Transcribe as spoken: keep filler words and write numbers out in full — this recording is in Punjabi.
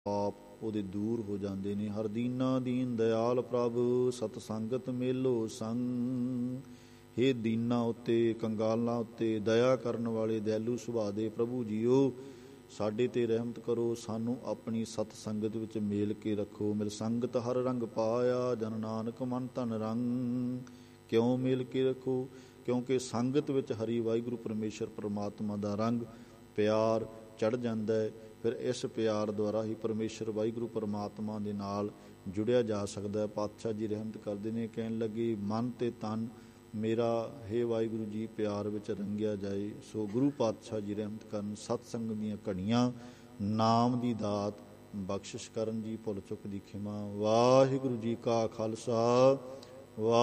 ਪਾਪ ਉਹਦੇ ਦੂਰ ਹੋ ਜਾਂਦੇ ਨੇ। ਹਰ ਦੀਨਾ ਦੀਨ ਦਿਆਲ ਪ੍ਰਭ ਸਤ ਸੰਗਤ ਮੇਲੋ ਸੰਗ। ਹੇ ਦੀਨਾ ਉੱਤੇ, ਕੰਗਾਲਾਂ ਉੱਤੇ ਦਇਆ ਕਰਨ ਵਾਲੇ ਦਇਆਲੂ ਸੁਭਾਅ ਦੇ ਪ੍ਰਭੂ ਜੀਓ, ਸਾਡੇ 'ਤੇ ਰਹਿਮਤ ਕਰੋ, ਸਾਨੂੰ ਆਪਣੀ ਸਤ ਸੰਗਤ ਵਿੱਚ ਮੇਲ ਕੇ ਰੱਖੋ। ਮਿਲ ਸੰਗਤ ਹਰ ਰੰਗ ਪਾਇਆ, ਜਨ ਨਾਨਕ ਮਨ ਧਨ ਰੰਗ। ਕਿਉਂ ਮੇਲ ਕੇ ਰੱਖੋ? ਕਿਉਂਕਿ ਸੰਗਤ ਵਿੱਚ ਹਰੀ ਵਾਹਿਗੁਰੂ ਪਰਮੇਸ਼ਰ ਪਰਮਾਤਮਾ ਦਾ ਰੰਗ ਪਿਆਰ ਚੜ੍ਹ ਜਾਂਦਾ ਹੈ। ਫਿਰ ਇਸ ਪਿਆਰ ਦੁਆਰਾ ਹੀ ਪਰਮੇਸ਼ਰ ਵਾਹਿਗੁਰੂ ਪਰਮਾਤਮਾ ਦੇ ਨਾਲ ਜੁੜਿਆ ਜਾ ਸਕਦਾ ਹੈ। ਪਾਤਸ਼ਾਹ ਜੀ ਰਹਿਮਤ ਕਰਦੇ ਨੇ, ਕਹਿਣ ਲੱਗੇ ਮਨ ਅਤੇ ਤਨ ਮੇਰਾ ਹੇ ਵਾਹਿਗੁਰੂ ਜੀ ਪਿਆਰ ਵਿੱਚ ਰੰਗਿਆ ਜਾਏ। ਸੋ ਗੁਰੂ ਪਾਤਸ਼ਾਹ ਜੀ ਰਹਿਮਤ ਕਰਨ, ਸਤਸੰਗ ਦੀਆਂ ਘੜੀਆਂ, ਨਾਮ ਦੀ ਦਾਤ ਬਖਸ਼ਿਸ਼ ਕਰਨ ਜੀ। ਭੁੱਲ ਚੁੱਕ ਦੀ ਖਿਮਾ। ਵਾਹਿਗੁਰੂ ਜੀ ਕਾ ਖਾਲਸਾ, ਵਾਹਿਗੁਰੂ